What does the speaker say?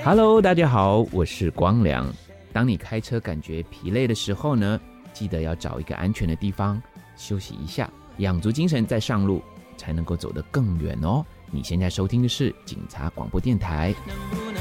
Hello， 大家好，我是光良。当你开车感觉疲累的时候呢，记得要找一个安全的地方休息一下，养足精神再上路，才能够走得更远哦。你现在收听的是警察广播电台。 能不